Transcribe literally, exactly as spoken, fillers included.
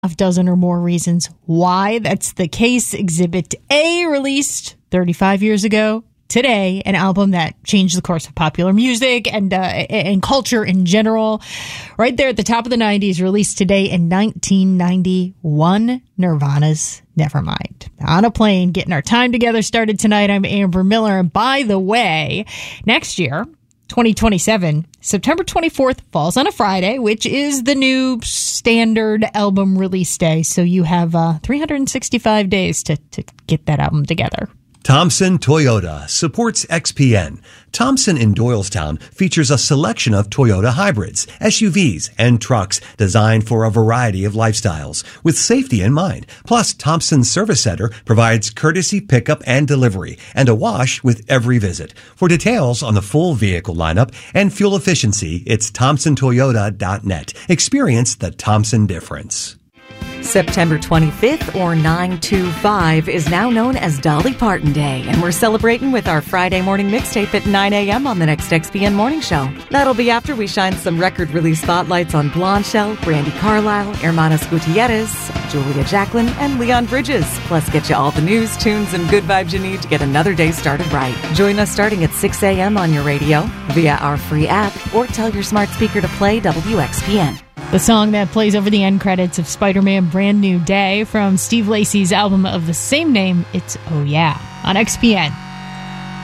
half dozen or more reasons why that's the case. Exhibit A, released thirty-five years ago today, an album that changed the course of popular music and uh, and culture in general. Right there at the top of the nineties, released today in nineteen ninety-one, Nirvana's Nevermind. On a plane, getting our time together started tonight. I'm Amber Miller, and by the way, next year, twenty twenty-seven, September twenty-fourth falls on a Friday, which is the new standard album release day. So you have uh, three hundred sixty-five days to, to get that album together. Thompson Toyota supports X P N. Thompson in Doylestown features a selection of Toyota hybrids, S U Vs, and trucks designed for a variety of lifestyles with safety in mind. Plus, Thompson Service Center provides courtesy pickup and delivery and a wash with every visit. For details on the full vehicle lineup and fuel efficiency, it's thompson toyota dot net. Experience the Thompson difference. September twenty-fifth, or nine two five, is now known as Dolly Parton Day, and we're celebrating with our Friday morning mixtape at nine a.m. on the next X P N Morning Show. That'll be after we shine some record release spotlights on Blonde Shell, Brandi Carlile, Hermanos Gutierrez, Julia Jacqueline, and Leon Bridges. Plus, get you all the news, tunes, and good vibes you need to get another day started right. Join us starting at six a.m. on your radio, via our free app, or tell your smart speaker to play W X P N. The song that plays over the end credits of Spider-Man Brand New Day from Steve Lacy's album of the same name, it's Oh Yeah, on X P N.